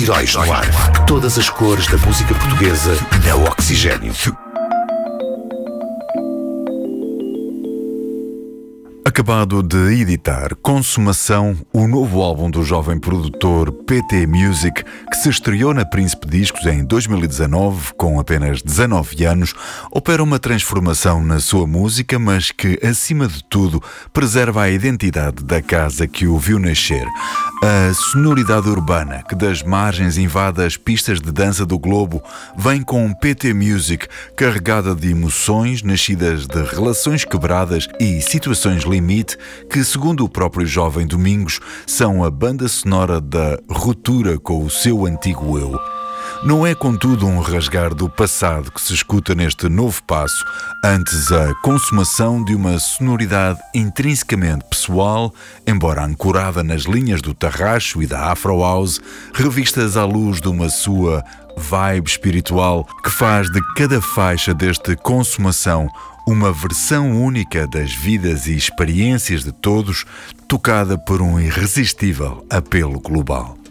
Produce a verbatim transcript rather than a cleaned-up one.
Heróis no Ar. Todas as cores da música portuguesa na Oxigênio. Acabado de editar Consumação, o novo álbum do jovem produtor P T Music, que se estreou na Príncipe Discos em dois mil e dezanove, com apenas dezanove anos, opera uma transformação na sua música, mas que, acima de tudo, preserva a identidade da casa que o viu nascer. A sonoridade urbana, que das margens invade as pistas de dança do globo, vem com P T Music, carregada de emoções nascidas de relações quebradas e situações limite, que, segundo o próprio jovem Domingos, são a banda sonora da ruptura com o seu antigo eu. Não é, contudo, um rasgar do passado que se escuta neste novo passo, antes a consumação de uma sonoridade intrinsecamente pessoal, embora ancorada nas linhas do tarraxo e da Afro House, revistas à luz de uma sua vibe espiritual que faz de cada faixa deste Consumação uma versão única das vidas e experiências de todos, tocada por um irresistível apelo global.